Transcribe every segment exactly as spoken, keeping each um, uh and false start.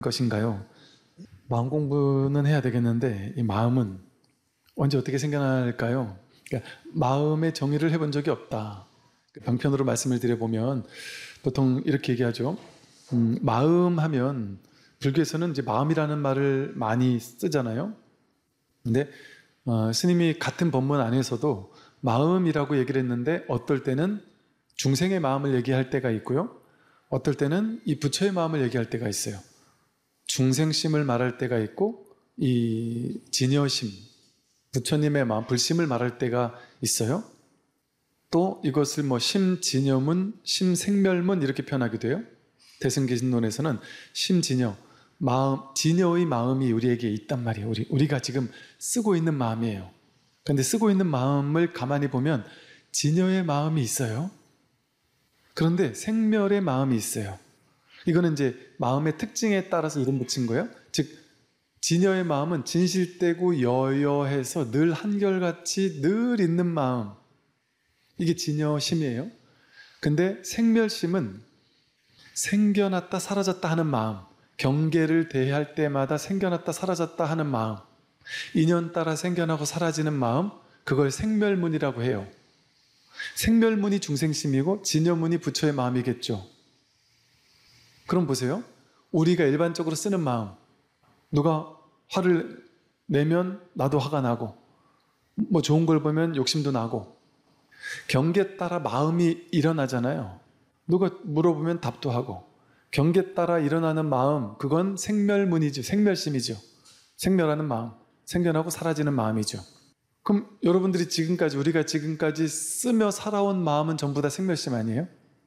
것인가요? 마음 공부는 해야 되겠는데 이 마음은 언제 어떻게 생겨날까요? 그러니까 마음의 정의를 해본 적이 없다. 방편으로 말씀을 드려보면 보통 이렇게 얘기하죠. 음, 마음 하면 불교에서는 이제 마음이라는 말을 많이 쓰잖아요. 근데 어, 스님이 같은 법문 안에서도 마음이라고 얘기를 했는데 어떨 때는 중생의 마음을 얘기할 때가 있고요. 어떨 때는 이 부처의 마음을 얘기할 때가 있어요. 중생심을 말할 때가 있고 이 진여심, 부처님의 마음, 불심을 말할 때가 있어요. 또 이것을 뭐 심진여문, 심생멸문 이렇게 표현하기도 해요. 대승기신론에서는 심진여, 마음, 진여의 마음이 우리에게 있단 말이에요. 우리, 우리가 지금 쓰고 있는 마음이에요. 그런데 쓰고 있는 마음을 가만히 보면 진여의 마음이 있어요. 그런데 생멸의 마음이 있어요. 이거는 이제 마음의 특징에 따라서 이름 붙인 거예요. 즉 진여의 마음은 진실되고 여여해서 늘 한결같이 늘 있는 마음, 이게 진여심이에요. 근데 생멸심은 생겨났다 사라졌다 하는 마음, 경계를 대할 때마다 생겨났다 사라졌다 하는 마음, 인연 따라 생겨나고 사라지는 마음, 그걸 생멸문이라고 해요. 생멸문이 중생심이고 진여문이 부처의 마음이겠죠. 그럼 보세요. 우리가 일반적으로 쓰는 마음, 누가 화를 내면 나도 화가 나고, 뭐 좋은 걸 보면 욕심도 나고, 경계 따라 마음이 일어나잖아요. 누가 물어보면 답도 하고, 경계 따라 일어나는 마음, 그건 생멸문이죠. 생멸심이죠. 생멸하는 마음, 생겨나고 사라지는 마음이죠. 그럼 여러분들이 지금까지, 우리가 지금까지 쓰며 살아온 마음은 전부 다 생멸심 아니에요?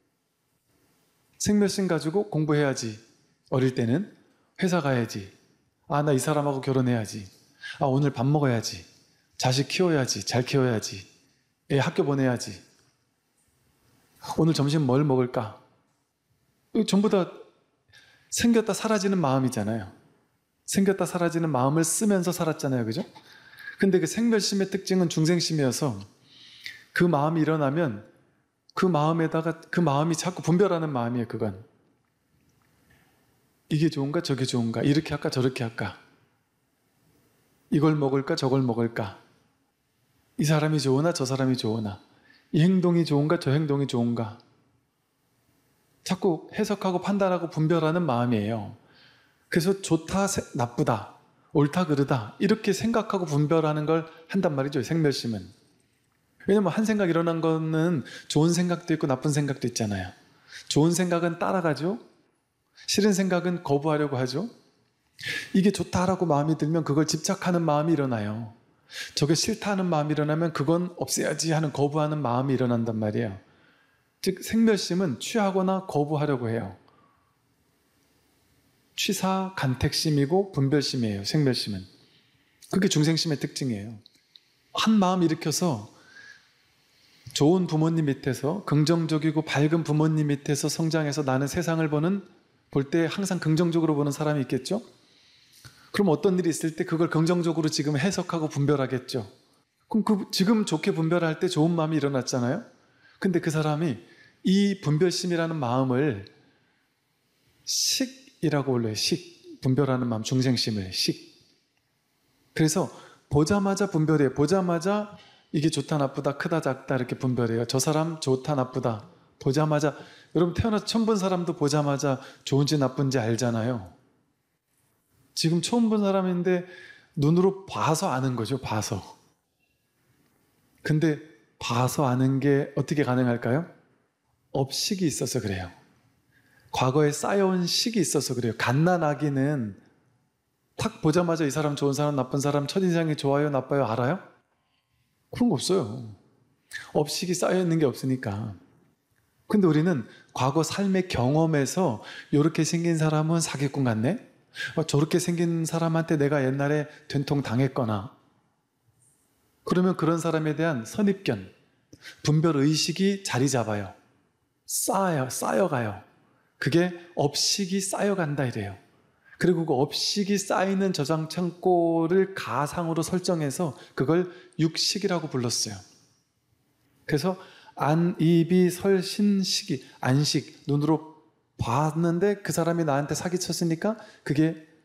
생멸심 가지고 공부해야지. 어릴 때는 회사 가야지. 아, 나 이 사람하고 결혼해야지. 아, 오늘 밥 먹어야지. 자식 키워야지. 잘 키워야지. 애 학교 보내야지. 오늘 점심 뭘 먹을까? 전부 다 생겼다 사라지는 마음이잖아요. 생겼다 사라지는 마음을 쓰면서 살았잖아요. 그죠? 근데 그 생멸심의 특징은 중생심이어서 그 마음이 일어나면 그 마음에다가 그 마음이 자꾸 분별하는 마음이에요. 그건 이게 좋은가 저게 좋은가, 이렇게 할까 저렇게 할까, 이걸 먹을까 저걸 먹을까, 이 사람이 좋으나 저 사람이 좋으나, 이 행동이 좋은가 저 행동이 좋은가, 자꾸 해석하고 판단하고 분별하는 마음이에요. 그래서 좋다 나쁘다, 옳다 그르다 이렇게 생각하고 분별하는 걸 한단 말이죠. 생멸심은. 왜냐면 한 생각 일어난 거는 좋은 생각도 있고 나쁜 생각도 있잖아요. 좋은 생각은 따라가죠. 싫은 생각은 거부하려고 하죠. 이게 좋다라고 마음이 들면 그걸 집착하는 마음이 일어나요. 저게 싫다 하는 마음이 일어나면 그건 없애야지 하는 거부하는 마음이 일어난단 말이에요. 즉 생멸심은 취하거나 거부하려고 해요. 취사, 간택심이고 분별심이에요. 생멸심은. 그게 중생심의 특징이에요. 한 마음 일으켜서 좋은 부모님 밑에서, 긍정적이고 밝은 부모님 밑에서 성장해서 나는 세상을 보는, 볼 때 항상 긍정적으로 보는 사람이 있겠죠? 그럼 어떤 일이 있을 때 그걸 긍정적으로 지금 해석하고 분별하겠죠? 그럼 그 지금 좋게 분별할 때 좋은 마음이 일어났잖아요? 근데 그 사람이 이 분별심이라는 마음을 식이라고 불러요. 식. 분별하는 마음, 중생심을 식. 그래서 보자마자 분별해요. 보자마자 이게 좋다 나쁘다, 크다 작다 이렇게 분별해요. 저 사람 좋다 나쁘다 보자마자, 여러분 태어나서 처음 본 사람도 보자마자 좋은지 나쁜지 알잖아요. 지금 처음 본 사람인데 눈으로 봐서 아는 거죠. 봐서. 근데 봐서 아는 게 어떻게 가능할까요? 업식이 있어서 그래요. 과거에 쌓여온 식이 있어서 그래요. 갓난아기는 탁 보자마자 이 사람 좋은 사람 나쁜 사람 첫인상이 좋아요 나빠요 알아요? 그런 거 없어요. 업식이 쌓여있는 게 없으니까. 근데 우리는 과거 삶의 경험에서 이렇게 생긴 사람은 사기꾼 같네? 저렇게 생긴 사람한테 내가 옛날에 된통 당했거나, 그러면 그런 사람에 대한 선입견, 분별의식이 자리 잡아요. 쌓여요. 쌓여가요. 그게 업식이 쌓여간다 이래요. 그리고 그 업식이 쌓이는 저장 창고를 가상으로 설정해서 그걸 육식이라고 불렀어요. 그래서 안, 이비, 설, 신, 식이, 안식, 눈으로 봤는데 그 사람이 나한테 사기쳤으니까 그게